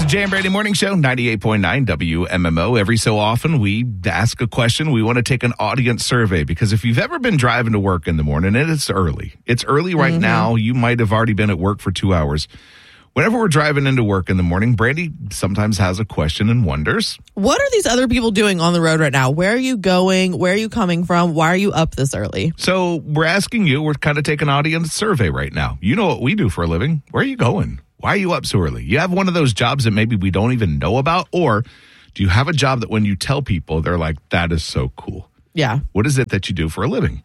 the Jay and Brady Morning Show, 98.9 WMMO. Every so often, we ask a question. We want to take an audience survey because if you've ever been driving to work in the morning, and it's early. It's early right now. You might have already been at work for 2 hours. Whenever we're driving into work in the morning, Brandy sometimes has a question and wonders. What are these other people doing on the road right now? Where are you going? Where are you coming from? Why are you up this early? So we're asking you, we're kind of taking an audience survey right now. You know what we do for a living. Where are you going? Why are you up so early? You have one of those jobs that maybe we don't even know about? Or do you have a job that when you tell people, they're like, that is so cool? Yeah. What is it that you do for a living?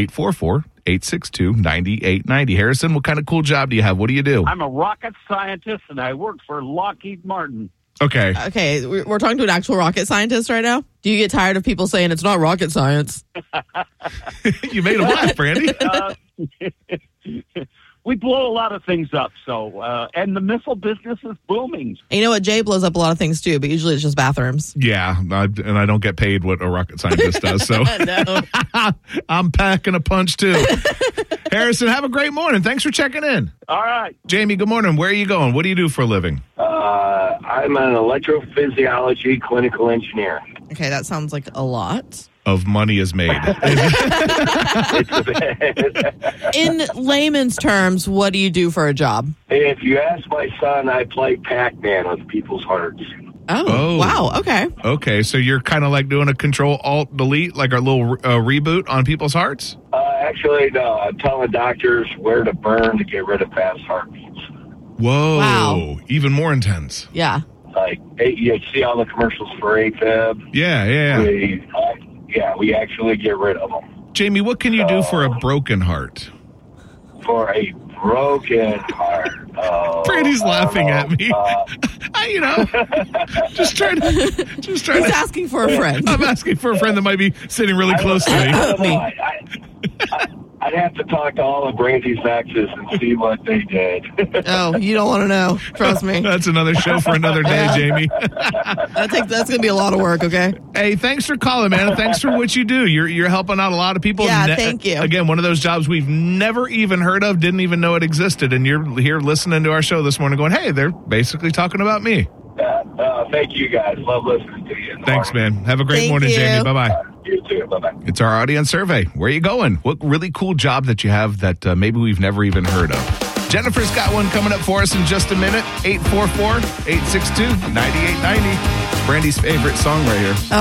844-862-9890. Harrison, what kind of cool job do you have? What do you do? I'm a rocket scientist, and I work for Lockheed Martin. Okay. Okay, we're talking to an actual rocket scientist right now. Do you get tired of people saying it's not rocket science? You made a laugh, Brandy. We blow a lot of things up, and the missile business is booming. And you know what? Jay blows up a lot of things too, but usually it's just bathrooms. Yeah, and I don't get paid what a rocket scientist does, so No. I'm packing a punch too. Harrison, have a great morning. Thanks for checking in. All right. Jamie, good morning. Where are you going? What do you do for a living? I'm an electrophysiology clinical engineer. Okay, that sounds like a lot. Of money is made. In layman's terms, what do you do for a job? If you ask my son, I play Pac-Man with people's hearts. Oh, wow. Okay. Okay, so you're kind of like doing a Control-Alt-Delete, like a little reboot on people's hearts? Actually, no. I'm telling doctors where to burn to get rid of fast heartbeats. Whoa. Wow. Even more intense. Yeah. Like, you see all the commercials for AFib? Yeah. We actually get rid of them. Jamie, what can you do for a broken heart? For a broken heart. Brady's laughing at me. Just trying to. He's asking for a friend. I'm asking for a friend that might be sitting really close to me. I don't know. I'd have to talk to all of Brandy's exes and see what they did. Oh, you don't want to know. Trust me. That's another show for another day, Jamie. That's going to be a lot of work, okay? Hey, thanks for calling, man. And thanks for what you do. You're helping out a lot of people. Yeah, thank you. Again, one of those jobs we've never even heard of, didn't even know it existed. And you're here listening to our show this morning going, hey, they're basically talking about me. Thank you, guys. Love listening to you. Thanks, man. Have a great Thank morning, you. Jamie. Bye-bye. You too. Bye-bye. It's our audience survey. Where are you going? What really cool job that you have that maybe we've never even heard of? Jennifer's got one coming up for us in just a minute. 844-862-9890. Brandy's favorite song right here.